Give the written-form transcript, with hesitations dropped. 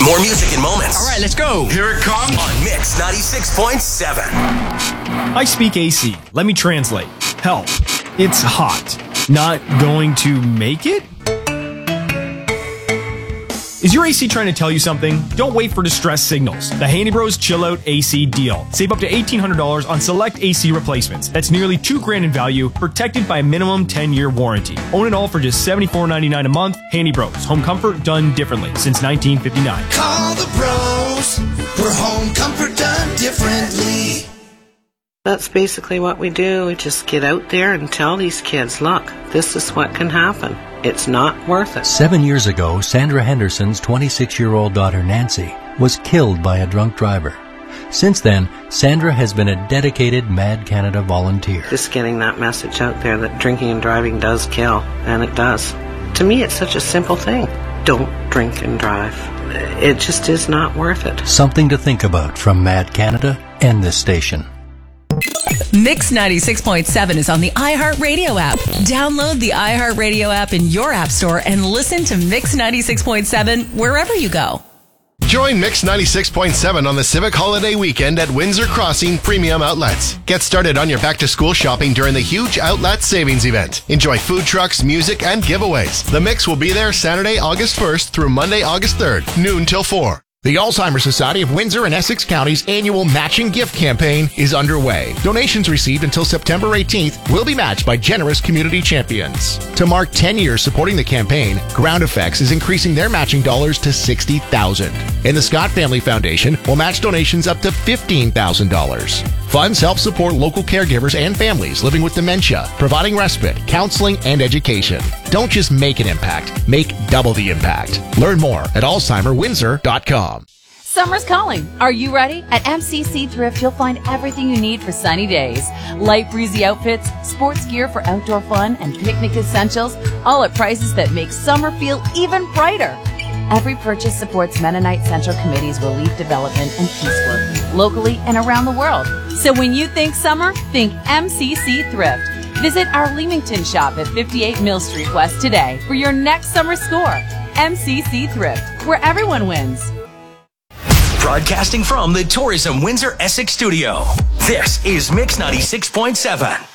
More music and moments. All right, let's go. Here it comes on Mix 96.7. I speak AC. Let me translate. Help. It's hot. Not going to make it? Is your AC trying to tell you something? Don't wait for distress signals. The Handy Bros Chill Out AC deal. Save up to $1,800 on select AC replacements. That's nearly $2,000 in value, protected by a minimum 10-year warranty. Own it all for just $74.99 a month. Handy Bros. Home comfort done differently since 1959. Call the bros for home comfort done differently. That's basically what we do. We just get out there and tell these kids, look, this is what can happen. It's not worth it. 7 years ago, Sandra Henderson's 26-year-old daughter Nancy was killed by a drunk driver. Since then, Sandra has been a dedicated Mad Canada volunteer. Just getting that message out there that drinking and driving does kill, and it does. To me, it's such a simple thing. Don't drink and drive. It just is not worth it. Something to think about from Mad Canada and this station. Mix 96.7 is on the iHeartRadio app. Download the iHeartRadio app in your app store and listen to Mix 96.7 wherever you go. Join Mix 96.7 on the Civic Holiday Weekend at Windsor Crossing Premium Outlets. Get started on your back-to-school shopping during the huge Outlet Savings Event. Enjoy food trucks, music, and giveaways. The Mix will be there Saturday, August 1st through Monday, August 3rd, noon till 4. The Alzheimer's Society of Windsor and Essex County's annual matching gift campaign is underway. Donations received until September 18th will be matched by generous community champions. To mark 10 years supporting the campaign, Ground Effects is increasing their matching dollars to $60,000. And the Scott Family Foundation will match donations up to $15,000. Funds help support local caregivers and families living with dementia, providing respite, counseling, and education. Don't just make an impact, make double the impact. Learn more at alzheimerwindsor.com. Summer's calling. Are you ready? At MCC Thrift, you'll find everything you need for sunny days. Light breezy outfits, sports gear for outdoor fun, and picnic essentials, all at prices that make summer feel even brighter. Every purchase supports Mennonite Central Committee's relief development and peace work, locally and around the world. So when you think summer, think MCC Thrift. Visit our Leamington shop at 58 Mill Street West today for your next summer score. MCC Thrift, where everyone wins. Broadcasting from the Tourism Windsor Essex studio. This is Mix 96.7.